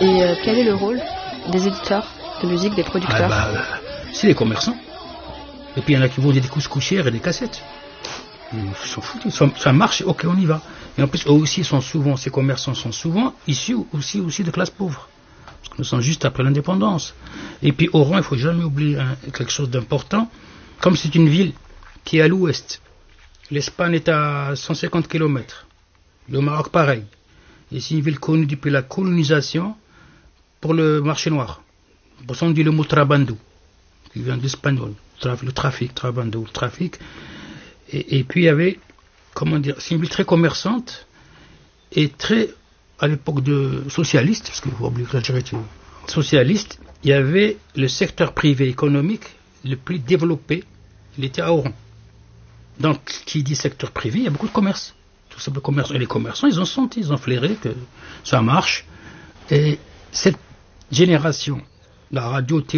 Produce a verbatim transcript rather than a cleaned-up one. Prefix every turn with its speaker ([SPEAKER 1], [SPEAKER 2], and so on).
[SPEAKER 1] Et euh, quel est le rôle des éditeurs de musique, des producteurs?
[SPEAKER 2] ah bah, C'est les commerçants. Et puis il y en a qui vendent des couscoussières et des cassettes. Ils s'en foutent. Ça, ça marche, ok, on y va. Et en plus, eux aussi sont souvent, ces commerçants sont souvent issus aussi, aussi de classes pauvres. Parce que nous sommes juste après l'indépendance. Et puis Oran, il ne faut jamais oublier hein, quelque chose d'important. Comme c'est une ville qui est à l'ouest, l'Espagne est à cent cinquante kilomètres. Le Maroc, pareil. Et c'est une ville connue depuis la colonisation pour le marché noir. Pour ça, on dit le mot trabando, qui vient de l'espagnol. Le trafic, trabando, le trafic. Et, et puis il y avait, comment dire, c'est une ville très commerçante et très, à l'époque de socialiste, parce qu'il faut oublier que l'Algérie était socialiste, il y avait le secteur privé économique le plus développé, il était à Oran. Donc, qui dit secteur privé, il y a beaucoup de commerce. Tout ça, le commerce. Et les commerçants, ils ont senti, ils ont flairé que ça marche. Et cette génération, la radio,